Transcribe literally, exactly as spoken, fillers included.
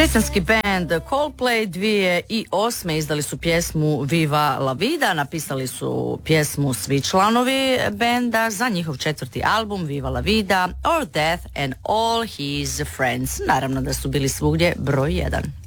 Britanski band Coldplay dvije tisuće osme izdali su pjesmu Viva la Vida, napisali su pjesmu svi članovi benda za njihov četvrti album Viva la Vida or Death and All His Friends. Naravno da su bili svugdje broj jedan.